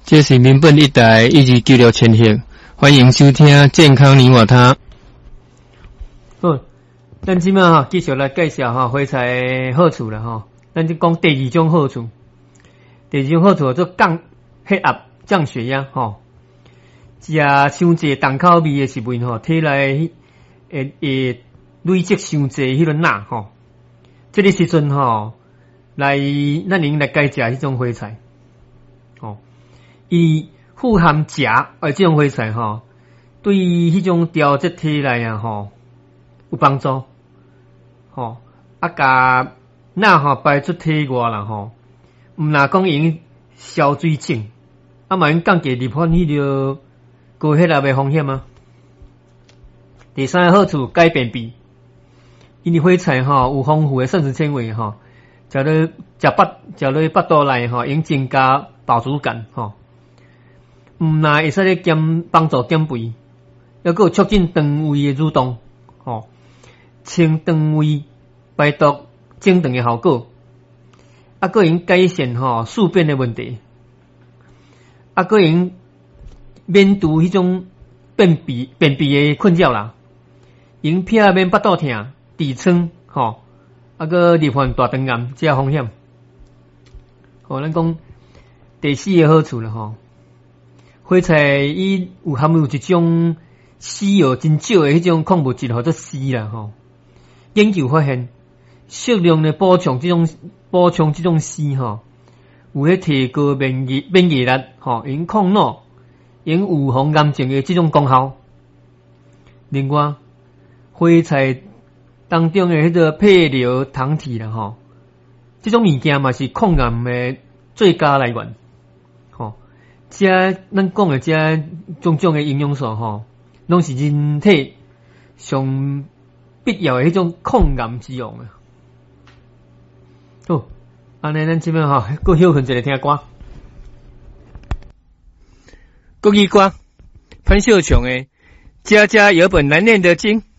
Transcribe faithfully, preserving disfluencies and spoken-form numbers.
这是民本一台一二九六千赫，欢迎收听健康你我他。好，咱即摆哈继续来介绍哈花菜好处啦哈。咱就讲第二种好处，第二种好处做降血压、降血压哈。食伤济重口味的食物吼，体内会会累积伤济迄个钠吼。这个时阵吼，来咱用来改食迄种花菜，吼，伊富含钾诶，这种花菜吼，对迄种调节体内啊吼有帮助，吼啊，甲钠吼排出体外啦吼，毋若讲用消水肿，啊嘛用降低罹患迄个高血压的风险啊。第三个好处，改便秘，因为花菜吼有丰富的膳食纤维吼，食落食腹食落腹肚内吼，用增加饱足感吼。毋但会使咧减帮助减肥，还佫有促进肠胃的蠕动吼，清肠胃、排毒、整肠的效果，啊，佫用改善吼宿便的问题，啊，佫用免除迄种便秘便秘的困扰啦，用避免腹肚痛、痔疮吼，啊佫罹患大肠癌这风险。吼，咱讲第四个好处啦吼，花菜伊有含有一种硒哦真少的迄种矿物质，叫做硒啦吼。研究发现，适量的补充这种补充这种硒吼，有咧提高免疫免疫力吼，用抗脑。用预防癌症的这种功效。另外，花菜当中的迄个配料糖体啦吼，这种物件嘛是抗癌的最佳来源。吼，这咱讲的这种种的营养素吼，拢是人体上必要的迄种抗癌之用啊。好，安尼咱这边吼，搁休困一下听歌。国语歌，潘秀琼的《家家有本难念的经》。